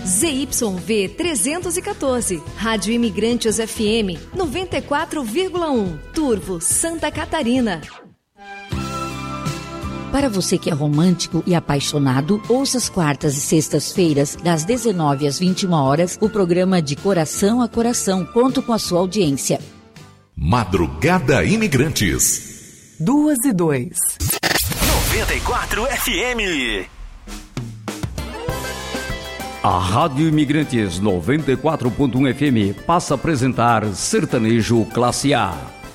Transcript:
ZYV 314, Rádio Imigrantes FM 94,1, Turvo, Santa Catarina. Para você que é romântico e apaixonado, ouça às quartas e sextas-feiras, das 19 às 21 horas, o programa De Coração a Coração. Conto com a sua audiência. Madrugada Imigrantes. 2:02. 94 FM. A Rádio Imigrantes 94.1 FM passa a apresentar Sertanejo Classe A.